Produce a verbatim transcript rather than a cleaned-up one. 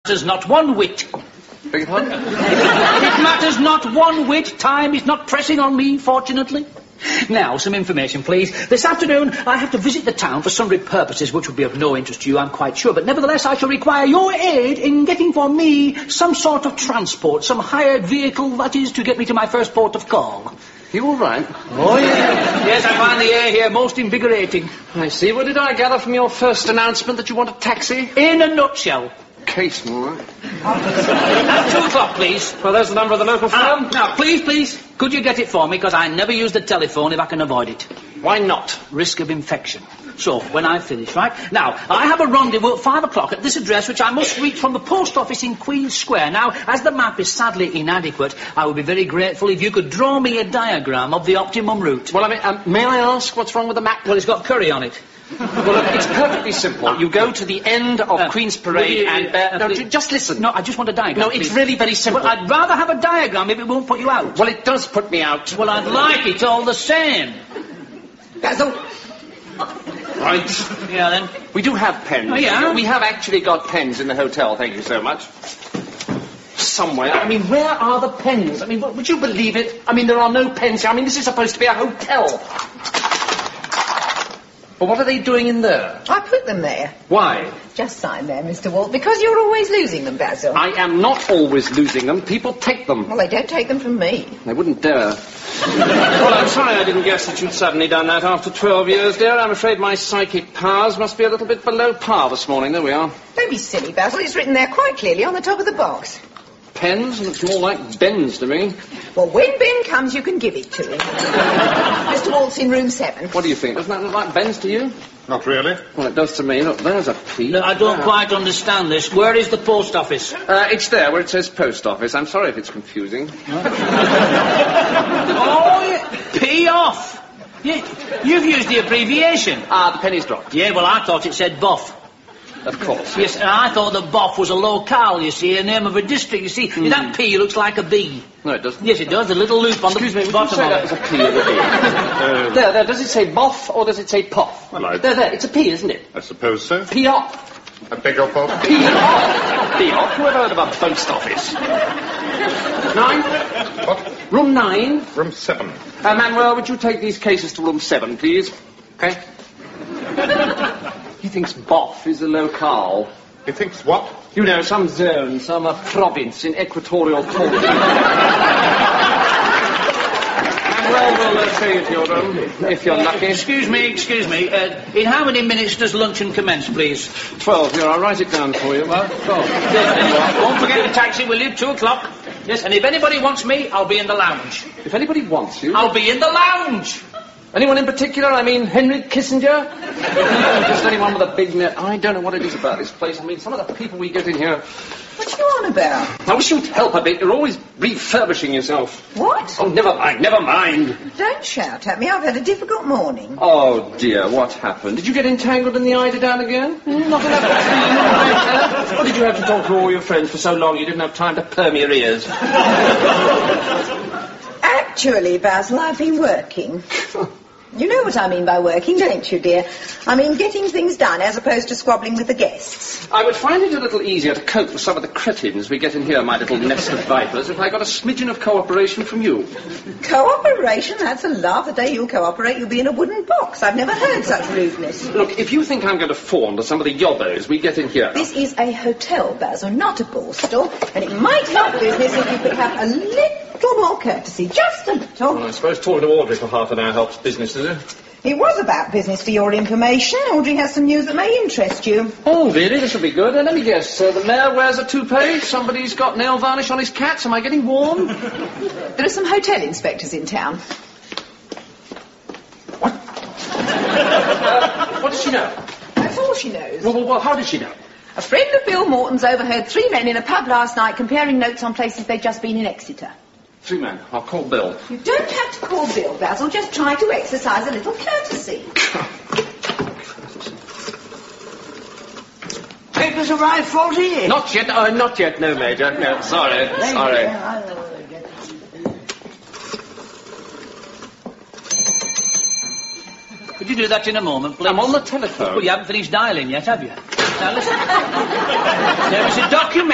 matters not one whit. Beg your pardon? It matters not one whit. Time is not pressing on me, fortunately. Now, some information, please. This afternoon, I have to visit the town for sundry purposes which would be of no interest to you, I'm quite sure. But nevertheless, I shall require your aid in getting for me some sort of transport, some hired vehicle, that is, to get me to my first port of call. You all right? Oh, yeah. Yes, I find the air here most invigorating. I see. What did I gather from your first announcement that you want a taxi? In a nutshell. Case, all right. At two o'clock, please. Well, there's the number of the local firm. Uh, now, please, please, could you get it for me? Because I never use the telephone if I can avoid it. Why not? Risk of infection. So, when I finish, right? Now, I have a rendezvous at five o'clock at this address, which I must reach from the post office in Queen's Square. Now, as the map is sadly inadequate, I would be very grateful if you could draw me a diagram of the optimum route. Well, I mean, um, may I ask what's wrong with the map? Well, it's got curry on it. Well, look, it's perfectly simple. You go to the end of Uh, Queen's Parade you, and... uh, no, please- ju- just listen. No, I just want a diagram. No, it's please. really very simple. Well, I'd rather have a diagram if it won't put you out. Well, it does put me out. Well, I'd like it all the same. Basil. Right. Yeah, then. We do have pens. Oh, yeah? We have actually got pens in the hotel, thank you so much. Somewhere. I mean, where are the pens? I mean, w- would you believe it? I mean, there are no pens here. I mean, this is supposed to be a hotel. But what are they doing in there? I put them there. Why? Just sign there, Mister Walt, because you're always losing them, Basil. I am not always losing them. People take them. Well, they don't take them from me. They wouldn't dare. Well, I'm sorry I didn't guess that you'd suddenly done that after twelve years, dear. I'm afraid my psychic powers must be a little bit below par this morning. There we are. Don't be silly, Basil. It's written there quite clearly on the top of the box. Pens? Looks more like Bens to me. Well, when Ben comes, you can give it to him. Mister Walt's in room seven. What do you think? Doesn't that look like Bens to you? Not really. Well, it does to me. Look, there's a P. No, I don't There. quite understand this. Where is the post office? Uh, it's there where it says post office. I'm sorry if it's confusing. Oh, yeah. P off. Yeah, you've used the abbreviation. Ah, the penny's dropped. Yeah, well, I thought it said Boff. Of course. Yes, and I thought that Boff was a locale, you see, a name of a district. You see, Mm. that P looks like a B. No, it doesn't. Yes, it does. A little loop on Excuse the me, would you bottom say of that it. was a P or a B? Uh, There, there. Does it say boff or does it say poff? Well, I- There, there. It's a P, isn't it? I suppose so. P off. I beg your pardon? P off. P off. Who ever heard of a post office? Nine? What? Room nine. Room seven. Uh, Manuel, would you take these cases to room seven, please? Okay. He thinks boff is a locale. He thinks what? You know, some zone, some uh, province in equatorial Cornwall. Manuel will uh, show you to your room, if you're lucky. Excuse me, excuse me. Uh, in how many minutes does luncheon commence, please? Twelve, here, I'll write it down for you. Well, twelve. Don't forget the taxi, will you? Two o'clock. Yes, and if anybody wants me, I'll be in the lounge. If anybody wants you... I'll be in the lounge! Anyone in particular? I mean, Henry Kissinger? Just anyone with a big net. I don't know what it is about this place. I mean, some of the people we get in here... What are you on about? I wish you'd help a bit. You're always refurbishing yourself. What? Oh, never mind, never mind. Don't shout at me. I've had a difficult morning. Oh, dear, what happened? Did you get entangled in the eiderdown again? Hmm, Nothing happened. Or did you have to talk to all your friends for so long you didn't have time to perm your ears? Actually, Basil, I've been working. You know what I mean by working, don't you, dear? I mean getting things done as opposed to squabbling with the guests. I would find it a little easier to cope with some of the cretins we get in here, my little nest of vipers, if I got a smidgen of cooperation from you. Cooperation? That's a laugh. The day you'll cooperate, you'll be in a wooden box. I've never heard such rudeness. Look, if you think I'm going to fawn to some of the yobbos we get in here... This is a hotel, Basil, not a ball store, and it might help business if you could have a little more courtesy, just a little. Well, I suppose talking to Audrey for half an hour helps business, does it? It was about business for your information. Audrey has some news that may interest you. Oh, really? This will be good. Uh, let me guess. Uh, the mayor wears a toupee. Somebody's got nail varnish on his cats. Am I getting warm? There are some hotel inspectors in town. What? uh, what does she know? That's all she knows. Well, well, well, how did she know? A friend of Bill Morton's overheard three men in a pub last night comparing notes on places they'd just been in Exeter. Three men. I'll call Bill. You don't have to call Bill, Basil. Just try to exercise a little courtesy. Papers arrived faulty? Not yet. Oh, not yet. No, Major. No, sorry. Sorry. Could you do that in a moment, please? I'm on the telephone. Well, you haven't finished dialing yet, have you? Now, listen. There is a document